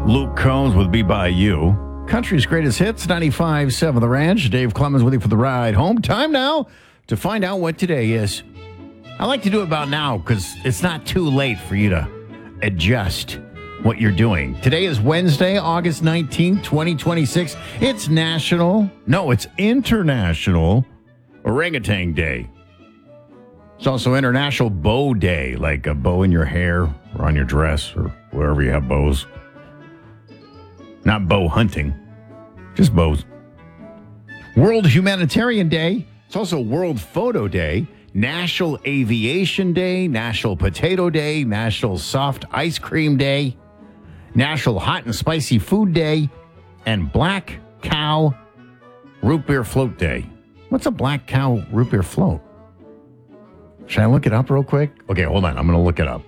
Luke Combs with Be By You. Country's greatest hits, 95.7 The Ranch. Dave Clemens with you for the ride home. Time now to find out what today is. I like to do it about now because it's not too late for you to adjust what you're doing. Today is Wednesday, August 19th, 2026. It's International Orangutan Day. It's also International Bow Day, like a bow in your hair or on your dress or wherever you have bows. Not bow hunting, just bows. World Humanitarian Day. It's also World Photo Day, National Aviation Day, National Potato Day, National Soft Ice Cream Day, National Hot and Spicy Food Day, and Black Cow Root Beer Float Day. What's a Black Cow Root Beer Float? Should I look it up real quick? Okay, hold on. I'm going to look it up.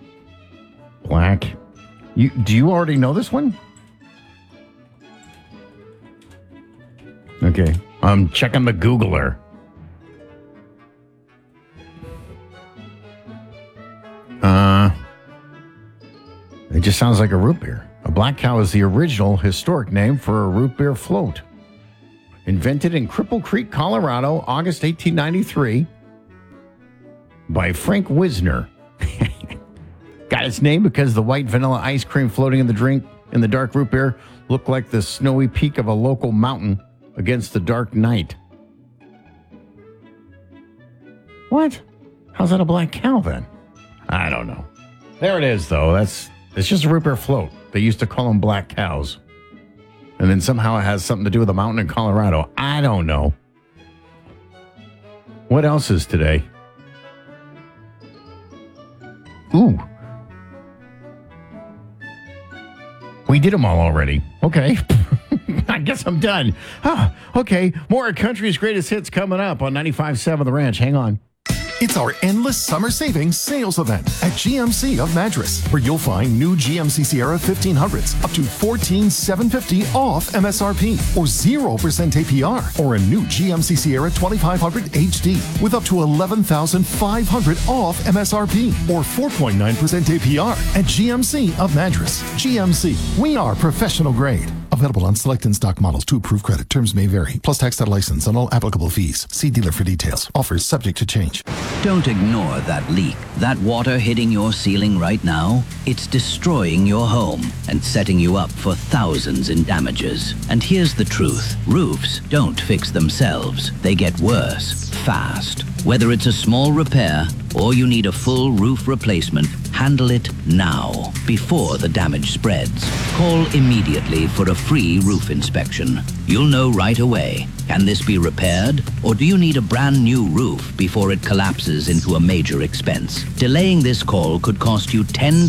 Do you already know this one? Okay, I'm checking the Googler. It just sounds like a root beer. A Black Cow is the original historic name for a root beer float. Invented in Cripple Creek, Colorado, August 1893 by Frank Wisner. Got its name because the white vanilla ice cream floating in the drink in the dark root beer looked like the snowy peak of a local mountain against the dark night. What? How's that a Black Cow then? I don't know. There it is, though. It's just a root beer float. They used to call them Black Cows. And then somehow it has something to do with a mountain in Colorado. I don't know. What else is today? Ooh. We did them all already. Okay. I guess I'm done. Okay. More country's greatest hits coming up on 95.7 The Ranch. Hang on. It's our endless summer savings sales event at GMC of Madras, where you'll find new GMC Sierra 1500s up to $14,750 off MSRP or 0% APR, or a new GMC Sierra 2500 HD with up to $11,500 off MSRP or 4.9% APR at GMC of Madras. GMC, we are professional grade. Available on select in-stock models to approved credit. Terms may vary. Plus tax license and all applicable fees. See dealer for details. Offers subject to change. Don't ignore that leak. That water hitting your ceiling right now, it's destroying your home and setting you up for thousands in damages. And here's the truth. Roofs don't fix themselves. They get worse, fast. Whether it's a small repair or you need a full roof replacement, handle it now, before the damage spreads. Call immediately for a free roof inspection. You'll know right away. Can this be repaired? Or do you need a brand new roof before it collapses into a major expense? Delaying this call could cost you